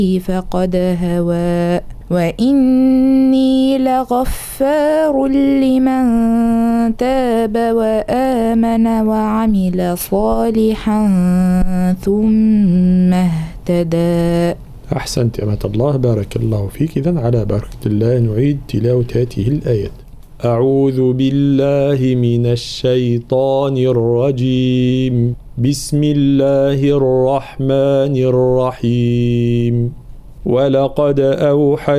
فقد هوى وإني لغفار لمن تاب وآمن وعمل صالحا ثم اهتدى. أحسنت أمة الله، بارك الله فيك. إذن على بركة الله نعيد تلاوة هذه الآيات. أعوذ بالله من الشيطان الرجيم. بسم الله الرحمن الرحيم. ولقد أوحينا